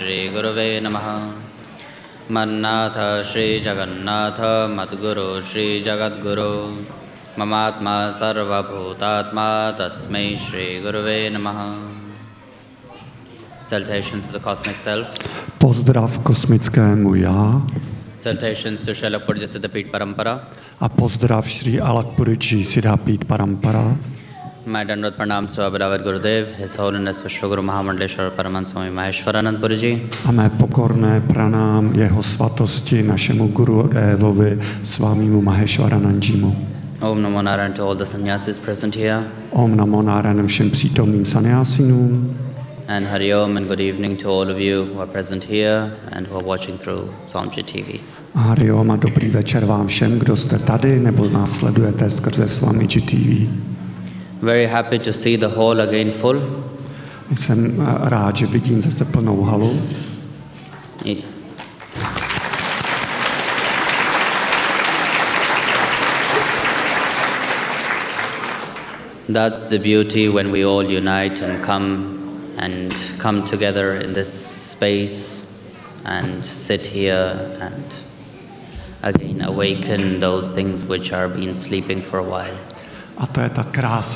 Shri Gurave Namaha. Mannatha Shri Jagannatha Madguru Shri Jagadguru Mamatma Sarva Bhutatma Tasmai Shri Gurave Namaha. Salutations to the cosmic self. Pozdrav kosmickému já. Salutations to Srila Purja Siddhapit Parampara. A pozdrav Shri Alakpurji Siddhapit Parampara. My Dandavat Pranam to our beloved Gurudev, His Holiness Vishwaguru Mahamandleshwar Paraman Swami Maheshwaranand Purji. A mé pokorné pranám jeho svatosti našemu Gurudevovi Swamimu Maheshwaranandjimu. Om Namo Narayan to all the sannyasis present here. Om Namo Narayan všem přítomným sannyasinům. And Hari Om and good evening to all of you who are present here and who are watching through Swamiji TV. Hari Om a dobrý večer vám všem, kdo jste tady nebo nás sledujete skrze Swamiji TV. Very happy to see the hall again full. Jsem rád, že vidím zase plnou halu. That's the beauty when we all unite and come together in this space and sit here and again awaken those things which are been sleeping for a while. A to je ta krása